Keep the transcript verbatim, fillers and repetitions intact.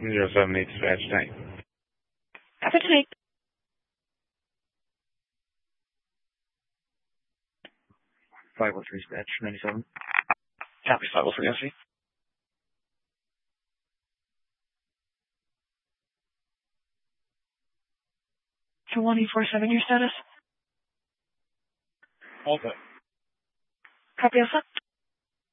Zero seven eight dispatch tank. Copy tank. Five oh three dispatch ninety-seven. Copy five oh three S C. two one eight four seven, your status? Okay. Copy, Alpha.